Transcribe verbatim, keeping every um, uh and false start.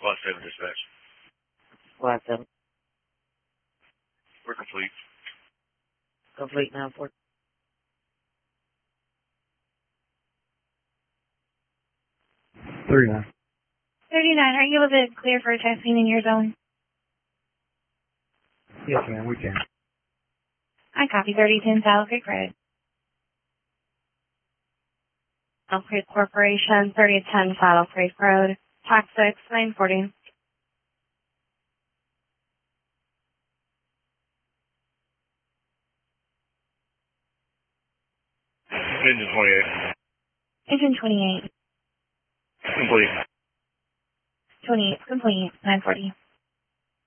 Squad seven dispatch. Squad seven. We're complete. Complete now, four. thirty-nine. thirty-nine, are you able to clear for testing in your zone? Yes, ma'am, we can. I copy thirty ten Saddle Creek Road. Saddle Creek Corporation, thirty ten Saddle Creek Road, Tax six, nine forty. Engine twenty-eight. Engine twenty-eight. Complete. twenty-eight, complete, nine forty.